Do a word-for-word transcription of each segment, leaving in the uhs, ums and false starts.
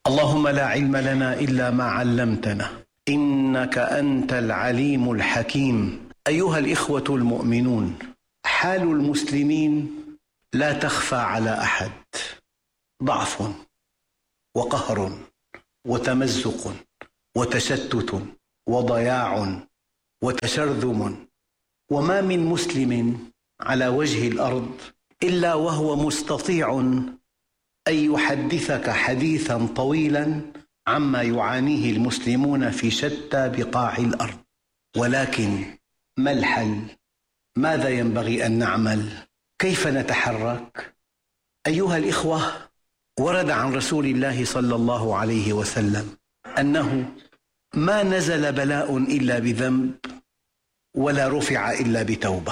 اللهم لا علم لنا إلا ما علمتنا إنك أنت العليم الحكيم. أيها الإخوة المؤمنون، حال المسلمين لا تخفى على أحد، ضعف وقهر وتمزق وتشتت وضياع وتشرذم، وما من مسلم على وجه الأرض إلا وهو مستطيع أن يحدثك حديثا طويلا عما يعانيه المسلمون في شتى بقاع الأرض. ولكن ما الحل؟ ماذا ينبغي أن نعمل؟ كيف نتحرك؟ أيها الإخوة، ورد عن رسول الله صلى الله عليه وسلم أنه ما نزل بلاء إلا بذنب ولا رفع إلا بتوبة.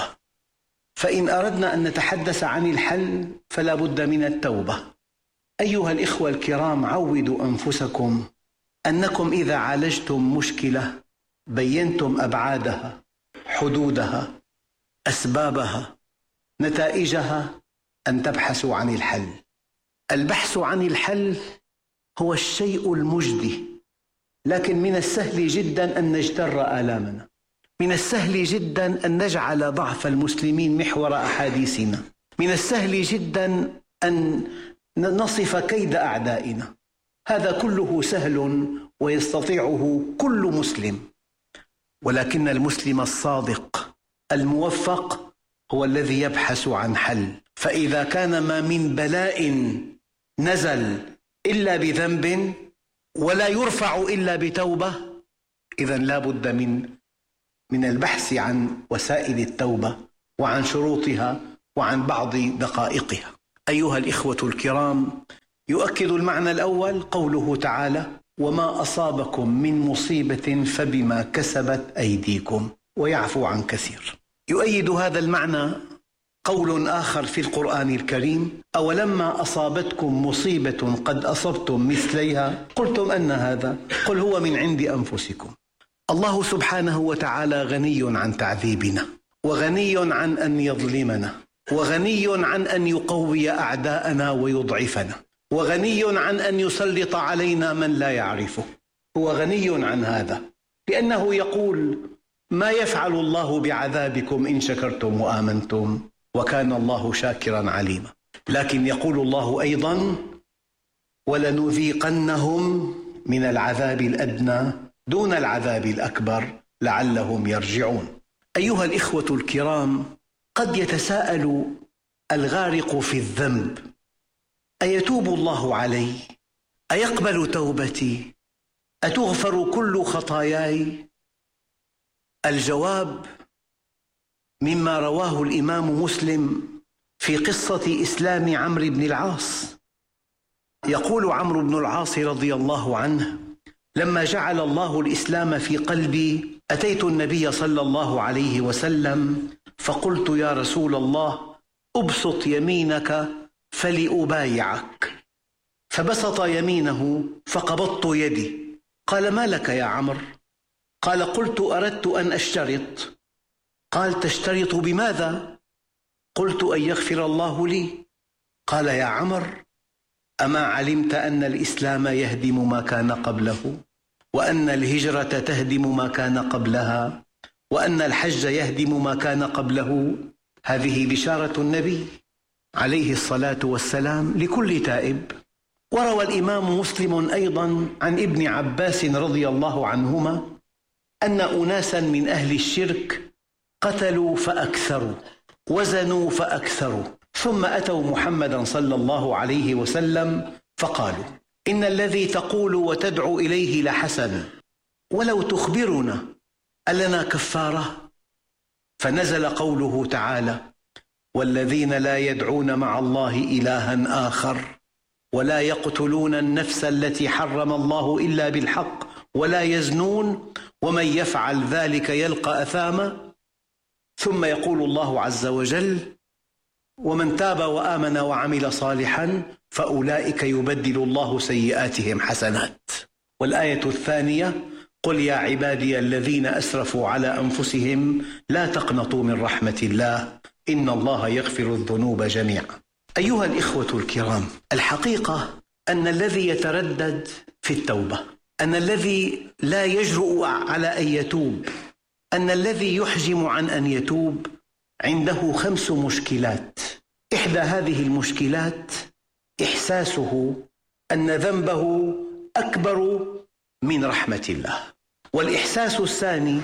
فإن أردنا أن نتحدث عن الحل فلا بد من التوبة. أيها الإخوة الكرام، عودوا أنفسكم أنكم إذا عالجتم مشكلة بينتم أبعادها، حدودها، أسبابها، نتائجها، أن تبحثوا عن الحل. البحث عن الحل هو الشيء المجدي، لكن من السهل جدا أن نجتر آلامنا، من السهل جدا أن نجعل ضعف المسلمين محور أحاديثنا، من السهل جدا أن نصف كيد أعدائنا. هذا كله سهل ويستطيعه كل مسلم، ولكن المسلم الصادق الموفق هو الذي يبحث عن حل. فإذا كان ما من بلاء نزل إلا بذنب ولا يرفع إلا بتوبة، إذن لا بد من من البحث عن وسائل التوبة وعن شروطها وعن بعض دقائقها. أيها الإخوة الكرام، يؤكد المعنى الأول قوله تعالى: وما أصابكم من مصيبة فبما كسبت أيديكم ويعفو عن كثير. يؤيد هذا المعنى قول آخر في القرآن الكريم: أولما أصابتكم مصيبة قد أصبتم مثليها قلتم أن هذا قل هو من عند أنفسكم. الله سبحانه وتعالى غني عن تعذيبنا، وغني عن أن يظلمنا، وغني عن أن يقوي أعداءنا ويضعفنا، وغني عن أن يسلط علينا من لا يعرفه. هو غني عن هذا، لأنه يقول: ما يفعل الله بعذابكم إن شكرتم وآمنتم وكان الله شاكرا عليما. لكن يقول الله أيضا: ولنذيقنهم من العذاب الأدنى دون العذاب الأكبر لعلهم يرجعون. أيها الإخوة الكرام، قد يتساءل الغارق في الذنب: أيتوب الله علي؟ أيقبل توبتي؟ أتغفر كل خطاياي؟ الجواب مما رواه الإمام مسلم في قصة إسلام عمرو بن العاص. يقول عمرو بن العاص رضي الله عنه: لما جعل الله الإسلام في قلبي أتيت النبي صلى الله عليه وسلم فقلت: يا رسول الله، أبسط يمينك فلأبايعك. فبسط يمينه فقبضت يدي. قال: ما لك يا عمرو؟ قال: قلت أردت أن أشترط. قال: تشترط بماذا؟ قلت: أن يغفر الله لي. قال: يا عمرو، أما علمت أن الإسلام يهدم ما كان قبله، وأن الهجرة تهدم ما كان قبلها، وأن الحج يهدم ما كان قبله؟ هذه بشارة النبي عليه الصلاة والسلام لكل تائب. وروى الإمام مسلم أيضا عن ابن عباس رضي الله عنهما أن أناسا من أهل الشرك قتلوا فأكثروا، وزنوا فأكثروا، ثم أتوا محمدا صلى الله عليه وسلم فقالوا: إن الذي تقول وتدعو إليه لحسن، ولو تخبرنا ألنا كفارة؟ فنزل قوله تعالى: والذين لا يدعون مع الله إلها آخر ولا يقتلون النفس التي حرم الله إلا بالحق ولا يزنون ومن يفعل ذلك يلقى أثاما. ثم يقول الله عز وجل: ومن تاب وآمن وعمل صالحا فأولئك يبدل الله سيئاتهم حسنات. والآية الثانية: قل يا عبادي الذين أسرفوا على أنفسهم لا تقنطوا من رحمة الله إن الله يغفر الذنوب جميعا. أيها الإخوة الكرام، الحقيقة أن الذي يتردد في التوبة، أن الذي لا يجرؤ على أن يتوب، أن الذي يحجم عن أن يتوب عنده خمس مشكلات. إحدى هذه المشكلات إحساسه أن ذنبه أكبر من رحمة الله. والإحساس الثاني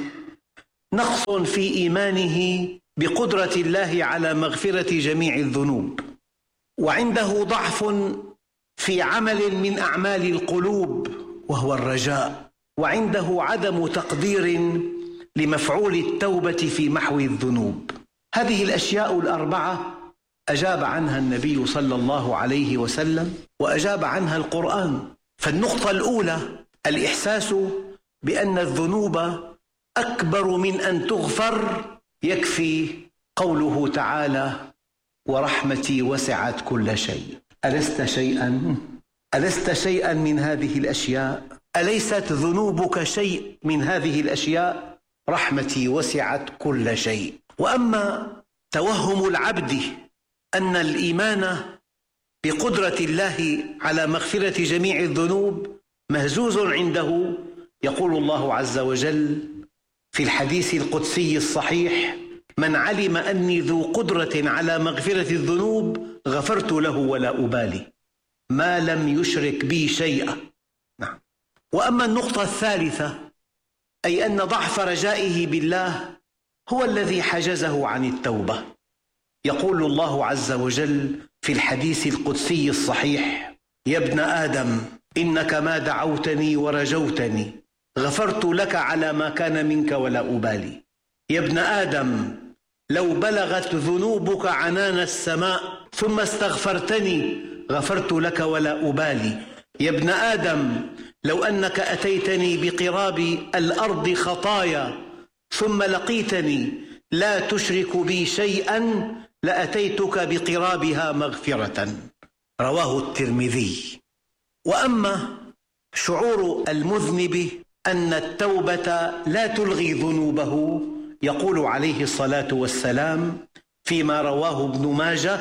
نقص في إيمانه بقدرة الله على مغفرة جميع الذنوب، وعنده ضعف في عمل من أعمال القلوب وهو الرجاء، وعنده عدم تقدير لمفعول التوبة في محو الذنوب. هذه الأشياء الأربعة أجاب عنها النبي صلى الله عليه وسلم وأجاب عنها القرآن. فالنقطة الأولى الإحساس بأن الذنوب أكبر من أن تغفر، يكفي قوله تعالى: ورحمتي وسعت كل شيء. ألست شيئا؟ ألست شيئا من هذه الأشياء؟ أليست ذنوبك شيء من هذه الأشياء؟ رحمتي وسعت كل شيء. وأما توهم العبد أن الإيمان بقدرة الله على مغفرة جميع الذنوب مهزوز عنده، يقول الله عز وجل في الحديث القدسي الصحيح: من علم أني ذو قدرة على مغفرة الذنوب غفرت له ولا أبالي ما لم يشرك بي شيئا. نعم. وأما النقطة الثالثة أي أن ضعف رجائه بالله هو الذي حجزه عن التوبة. يقول الله عز وجل في الحديث القدسي الصحيح: يا ابن آدم إنك ما دعوتني ورجوتني غفرت لك على ما كان منك ولا أبالي. يا ابن آدم لو بلغت ذنوبك عنان السماء ثم استغفرتني غفرت لك ولا أبالي. يا ابن آدم لو أنك أتيتني بقراب الأرض خطايا ثم لقيتني لا تشرك بي شيئا لأتيتك بقرابها مغفرة. رواه الترمذي. وأما شعور المذنب أن التوبة لا تلغي ذنوبه، يقول عليه الصلاة والسلام فيما رواه ابن ماجه: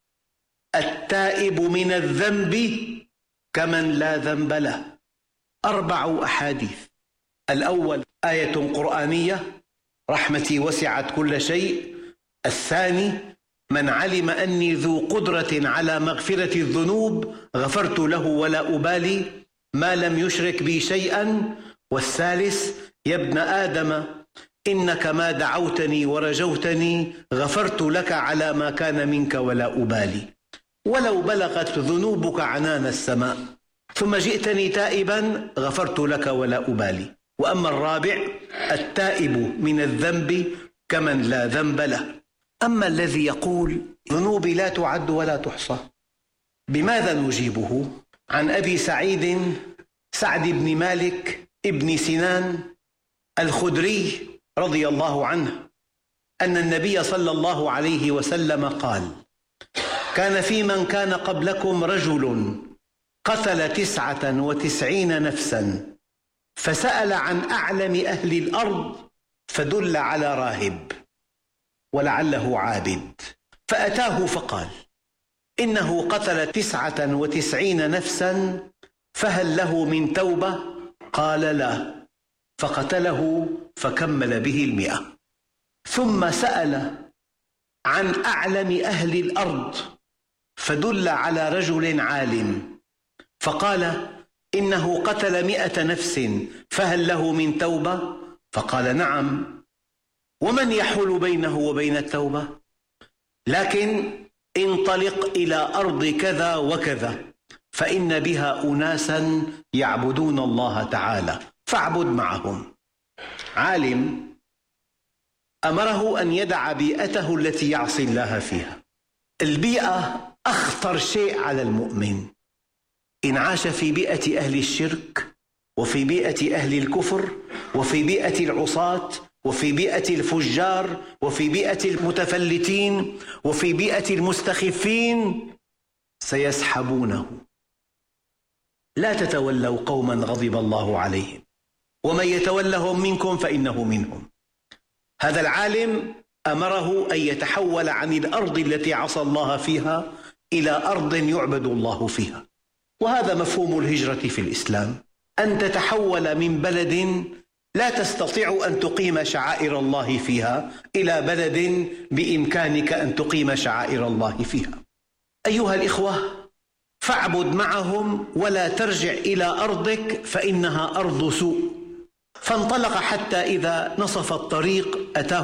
التائب من الذنب كمن لا ذنب له. أربع أحاديث. الأول آية قرآنية: رحمتي وسعت كل شيء. الثاني: من علم أني ذو قدرة على مغفرة الذنوب غفرت له ولا أبالي ما لم يشرك بي شيئا. والثالث: يا ابن آدم إنك ما دعوتني ورجوتني غفرت لك على ما كان منك ولا أبالي. ولو بلغت ذنوبك عنان السماء ثم جئتني تائبا غفرت لك ولا أبالي. وأما الرابع: التائب من الذنب كمن لا ذنب له. أما الذي يقول ذنوبي لا تعد ولا تحصى، بماذا نجيبه؟ عن أبي سعيد سعد بن مالك ابن سنان الخدري رضي الله عنه أن النبي صلى الله عليه وسلم قال: كان في من كان قبلكم رجل قتل تسعة وتسعين نفسا فسأل عن أعلم أهل الأرض فدل على راهب ولعله عابد، فأتاه فقال: إنه قتل تسعة وتسعين نفسا فهل له من توبة؟ قال: لا. فقتله فكمل به المئة. ثم سأل عن أعلم أهل الأرض فدل على رجل عالم فقال: إنه قتل مئة نفس فهل له من توبة؟ فقال: نعم. ومن يحول بينه وبين التوبة؟ لكن انطلق إلى أرض كذا وكذا فإن بها أناسا يعبدون الله تعالى فاعبد معهم. عالم أمره أن يدع بيئته التي يعصي الله فيها. البيئة أخطر شيء على المؤمن. إن عاش في بيئة أهل الشرك وفي بيئة أهل الكفر وفي بيئة العصاة وفي بيئة الفجار وفي بيئة المتفلتين وفي بيئة المستخفين سيسحبونه. لا تتولوا قوما غضب الله عليهم ومن يتولهم منكم فإنه منهم. هذا العالم أمره أن يتحول عن الأرض التي عصى الله فيها إلى أرض يعبد الله فيها. وهذا مفهوم الهجرة في الإسلام، أن تتحول من بلد لا تستطيع أن تقيم شعائر الله فيها إلى بلد بإمكانك أن تقيم شعائر الله فيها. أيها الإخوة، فاعبد معهم ولا ترجع إلى أرضك فإنها أرض سوء. فانطلق حتى إذا نصف الطريق أتاه